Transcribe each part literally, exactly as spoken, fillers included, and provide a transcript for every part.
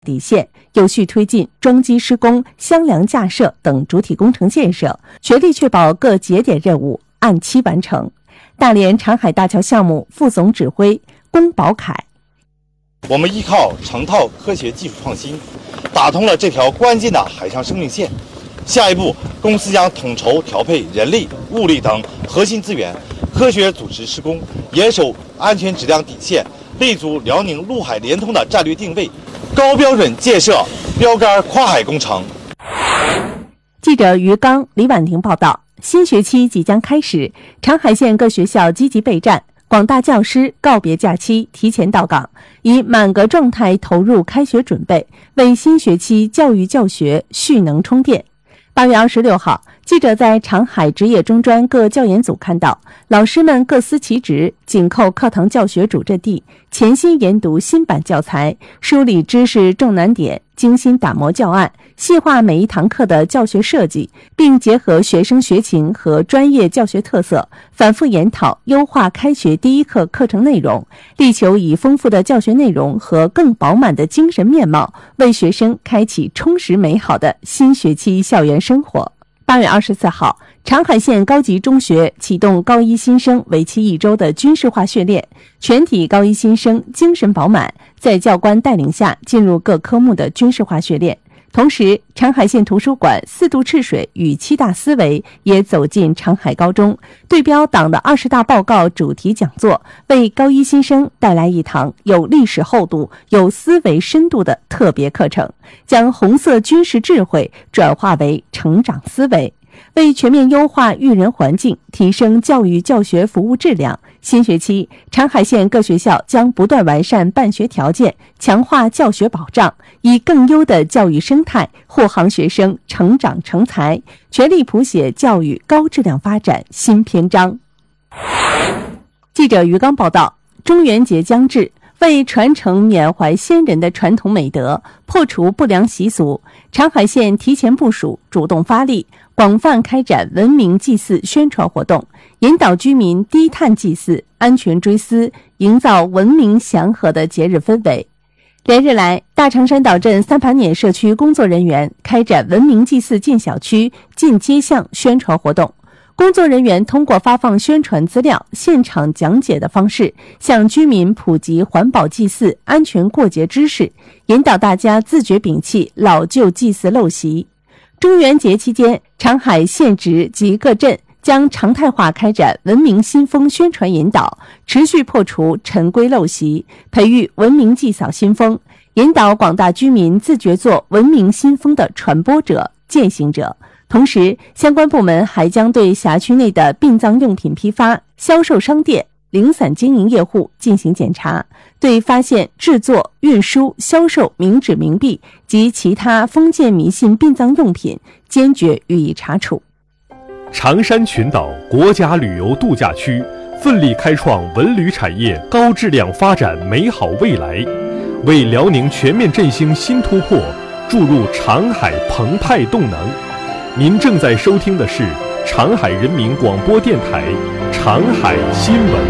底线，有序推进桩基施工、箱梁架设等主体工程建设，全力确保各节点任务按期完成。大连长海大桥项目副总指挥龚宝凯： 我们依靠成套科学技术创新，打通了这条关键的海上生命线。下一步，公司将统筹调配人力、物力等核心资源，科学组织施工，严守安全质量底线，立足辽宁陆海联通的战略定位，高标准建设标杆跨海工程。 记者于刚、李婉婷报道。新学期即将开始，长海县各学校积极备战，广大教师告别假期，提前到岗，以满格状态投入开学准备，为新学期教育教学蓄能充电。八月二十六号，记者在长海职业中专各教研组看到，老师们各司其职，紧扣课堂教学主阵地，潜心研读新版教材，梳理知识重难点，精心打磨教案，细化每一堂课的教学设计，并结合学生学情和专业教学特色，反复研讨优化开学第一课课程内容，力求以丰富的教学内容和更饱满的精神面貌，为学生开启充实美好的新学期校园生活。八月二十四号，长海县高级中学启动高一新生为期一周的军事化训练，全体高一新生精神饱满，在教官带领下进入各科目的军事化训练。同时，长海县图书馆四渡赤水与七大思维也走进长海高中，对标党的二十大报告主题讲座，为高一新生带来一堂有历史厚度、有思维深度的特别课程，将红色军事智慧转化为成长思维。为全面优化育人环境，提升教育教学服务质量，新学期长海县各学校将不断完善办学条件，强化教学保障，以更优的教育生态护航学生成长成才，全力谱写教育高质量发展新篇章。记者于刚报道，中元节将至，为传承缅怀先人的传统美德，破除不良习俗，长海县提前部署，主动发力，广泛开展文明祭祀宣传活动，引导居民低碳祭祀、安全追思，营造文明祥和的节日氛围。连日来，大长山岛镇三盘碾社区工作人员开展文明祭祀进小区、进街巷宣传活动。工作人员通过发放宣传资料、现场讲解的方式，向居民普及环保祭祀、安全过节知识，引导大家自觉摒弃老旧祭祀陋习。中元节期间，长海县直及各镇将常态化开展文明新风宣传引导，持续破除陈规陋习，培育文明祭扫新风，引导广大居民自觉做文明新风的传播者、践行者。同时，相关部门还将对辖区内的殡葬用品批发、销售商店、零散经营业户进行检查，对发现制作、运输、销售冥纸冥币及其他封建迷信殡葬用品，坚决予以查处。 长山群岛国家旅游度假区奋力开创文旅产业高质量发展美好未来，为辽宁全面振兴新突破注入长海澎湃动能。您正在收听的是长海人民广播电台长海新闻。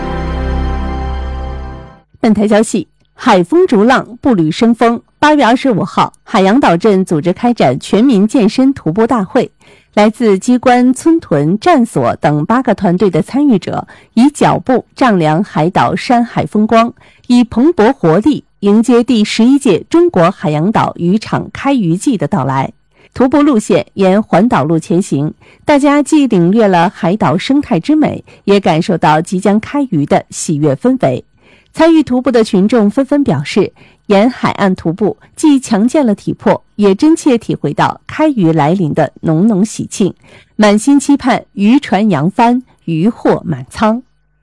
本台消息，海风逐浪，步履生风。八月二十五号，海洋岛镇组织开展全民健身徒步大会。来自机关、村屯、站所等八个团队的参与者，以脚步丈量海岛山海风光，以蓬勃活力迎接第十一届中国海洋岛渔场开渔季的到来。徒步路线沿环岛路前行，大家既领略了海岛生态之美，也感受到即将开渔的喜悦氛围。参与徒步的群众纷纷表示，沿海岸徒步既强健了体魄，也真切体会到开渔来临的浓浓喜庆，满心期盼渔船扬帆，渔获满仓。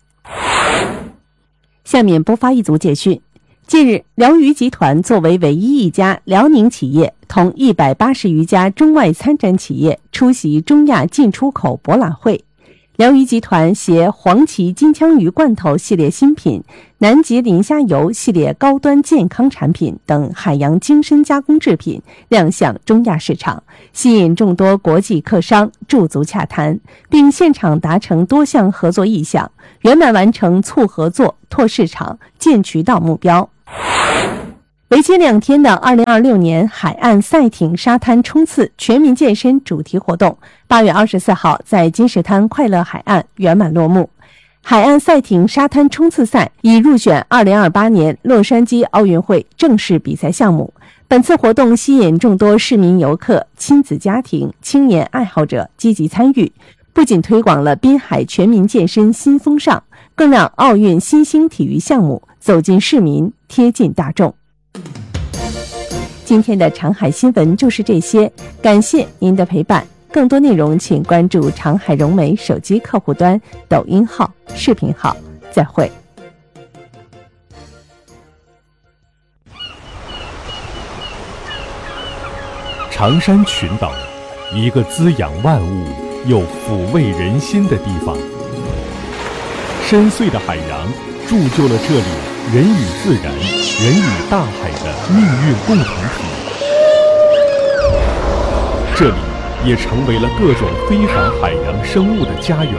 下面播发一组简讯。近日，辽渔集团作为唯一一家辽宁企业，同一百八十余家中外参展企业出席中亚进出口博览会。辽渔集团携黄鳍金枪鱼罐头系列新品、南极磷虾油系列高端健康产品等海洋精深加工制品亮相中亚市场，吸引众多国际客商驻足洽谈，并现场达成多项合作意向，圆满完成促合作、拓市场、建渠道目标。 为期两天的二零二六年海岸赛艇沙滩冲刺全民健身主题活动，八月二十四号在金石滩快乐海岸圆满落幕。海岸赛艇沙滩冲刺赛已入选二零二八年洛杉矶奥运会正式比赛项目。本次活动吸引众多市民游客、亲子家庭、青年爱好者积极参与，不仅推广了滨海全民健身新风尚，更让奥运新兴体育项目走进市民，贴近大众。今天的长海新闻就是这些，感谢您的陪伴。更多内容请关注长海融媒手机客户端、抖音号、视频号。再会。 长山群岛，一个滋养万物又抚慰人心的地方。深邃的海洋铸就了这里人与自然、人与大海的命运共同体。这里也成为了各种非凡海洋生物的家园。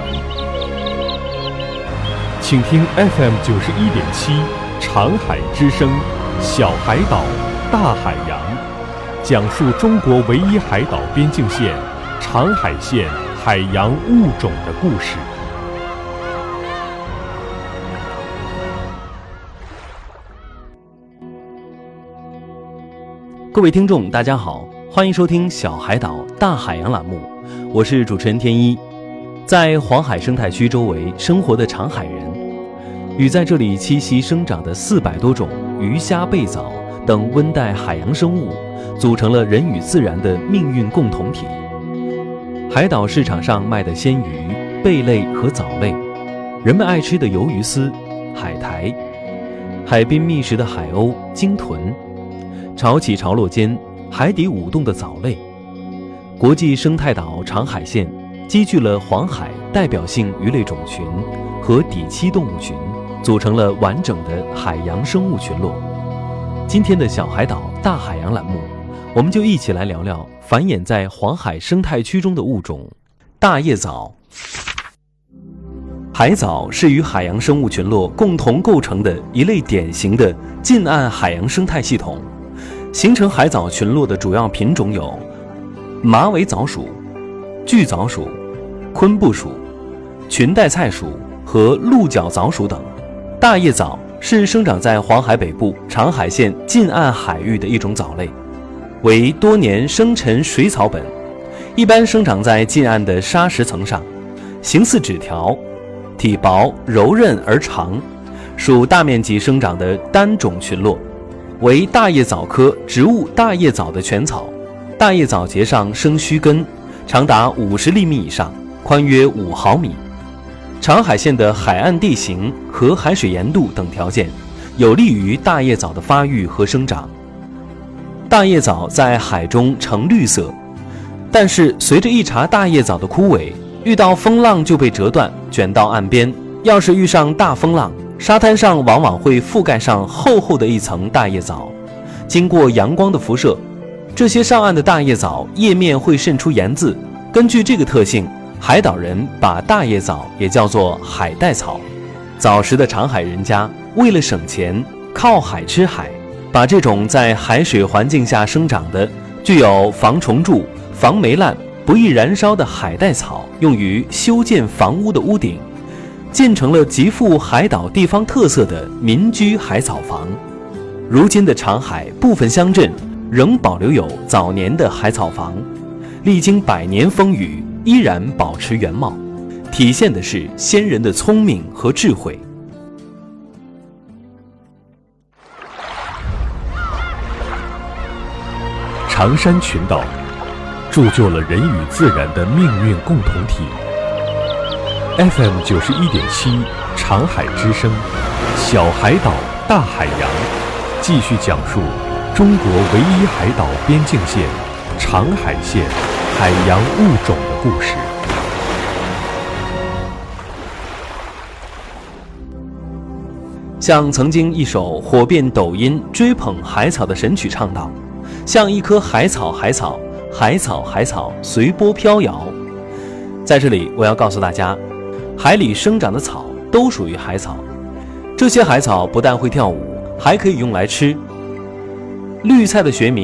请听 F M 九十一点七长海之声，小海岛，大海洋，讲述中国唯一海岛边境线长海县海洋物种的故事。 各位听众大家好，欢迎收听小海岛大海洋栏目，我是主持人天一。在黄海生态区周围生活的长海人，与在这里栖息生长的四百多种鱼虾贝藻等温带海洋生物，组成了人与自然的命运共同体。海岛市场上卖的鲜鱼、贝类和藻类，人们爱吃的鱿鱼丝、海苔，海滨觅食的海鸥、鲸豚，潮起潮落间海底舞动的藻类。国际生态岛长海县积聚了黄海代表性鱼类种群和底栖动物群，组成了完整的海洋生物群落。今天的小海岛大海洋栏目，我们就一起来聊聊繁衍在黄海生态区中的物种大叶藻。海藻是与海洋生物群落共同构成的一类典型的近岸海洋生态系统。形成海藻群落的主要品种有马尾藻属、巨藻属、昆布属、裙带菜属和鹿角藻属等。大叶藻是生长在黄海北部长海县近岸海域的一种藻类，为多年生沉水草本，一般生长在近岸的沙石层上，形似纸条，体薄柔韧而长，属大面积生长的单种群落，为大叶藻科植物大叶藻的全草。大叶藻节上生须根，长达五十厘米以上，宽约五毫米。长海县的海岸地形和海水盐度等条件，有利于大叶藻的发育和生长。大叶藻在海中呈绿色，但是随着一茬大叶藻的枯萎，遇到风浪就被折断，卷到岸边。要是遇上大风浪，沙滩上往往会覆盖上厚厚的一层大叶藻，经过阳光的辐射，这些上岸的大叶藻叶面会渗出盐渍。根据这个特性，海岛人把大叶藻也叫做海带草。早时的长海人家为了省钱，靠海吃海，把这种在海水环境下生长的、具有防虫蛀、防霉烂、不易燃烧的海带草用于修建房屋的屋顶，建成了极富海岛地方特色的民居海草房。如今的长海部分乡镇仍保留有早年的海草房，历经百年风雨，依然保持原貌，体现的是先人的聪明和智慧。 长山群岛铸就了人与自然的命运共同体。F M 九十一点七长海之声，小海岛大海洋，继续讲述中国唯一海岛边境线长海县海洋物种的故事。 像曾经一首火遍抖音追捧海草的神曲唱道，像一棵海草海草海草海草随波飘摇。在这里我要告诉大家，海里生长的草都属于海草，这些海草不但会跳舞，还可以用来吃。 绿菜的学名